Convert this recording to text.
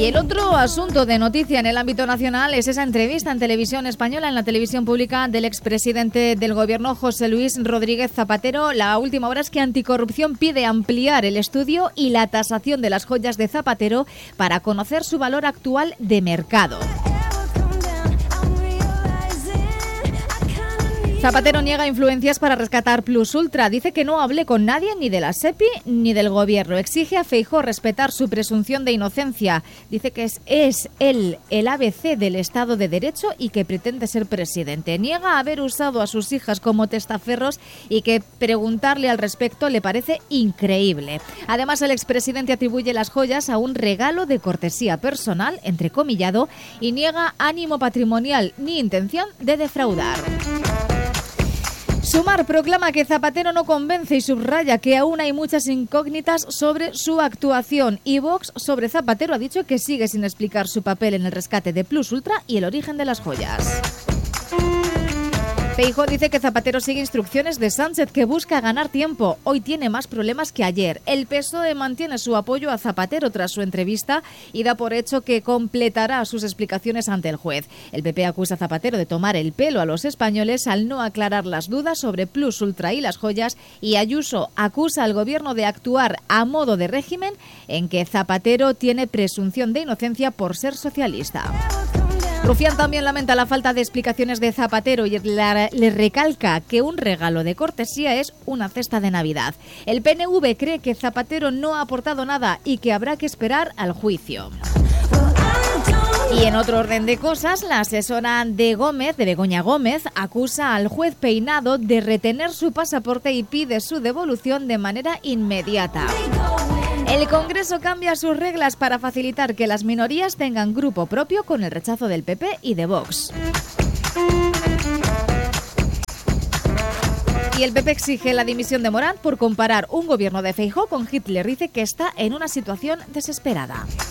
Y el otro asunto de noticia en el ámbito nacional es esa entrevista en televisión española, en la televisión pública, del expresidente del gobierno, José Luis Rodríguez Zapatero. La última hora es que Anticorrupción pide ampliar el estudio y la tasación de las joyas de Zapatero para conocer su valor actual de mercado. Zapatero niega influencias para rescatar Plus Ultra. Dice que no hable con nadie, ni de la SEPI ni del gobierno. Exige a Feijóo respetar su presunción de inocencia. Dice que es él el ABC del Estado de Derecho y que pretende ser presidente. Niega haber usado a sus hijas como testaferros y que preguntarle al respecto le parece increíble. Además, el expresidente atribuye las joyas a un regalo de cortesía personal, entrecomillado, y niega ánimo patrimonial ni intención de defraudar. Sumar proclama que Zapatero no convence y subraya que aún hay muchas incógnitas sobre su actuación. Y Vox sobre Zapatero ha dicho que sigue sin explicar su papel en el rescate de Plus Ultra y el origen de las joyas. Feijóo dice que Zapatero sigue instrucciones de Sánchez, que busca ganar tiempo. Hoy tiene más problemas que ayer. El PSOE mantiene su apoyo a Zapatero tras su entrevista y da por hecho que completará sus explicaciones ante el juez. El PP acusa a Zapatero de tomar el pelo a los españoles al no aclarar las dudas sobre Plus Ultra y las joyas, y Ayuso acusa al gobierno de actuar a modo de régimen en que Zapatero tiene presunción de inocencia por ser socialista. Rufián también lamenta la falta de explicaciones de Zapatero y le recalca que un regalo de cortesía es una cesta de Navidad. El PNV cree que Zapatero no ha aportado nada y que habrá que esperar al juicio. Y en otro orden de cosas, la asesora de Begoña Gómez, acusa al juez Peinado de retener su pasaporte y pide su devolución de manera inmediata. El Congreso cambia sus reglas para facilitar que las minorías tengan grupo propio, con el rechazo del PP y de Vox. Y el PP exige la dimisión de Morán por comparar un gobierno de Feijóo con Hitler. Dice que está en una situación desesperada.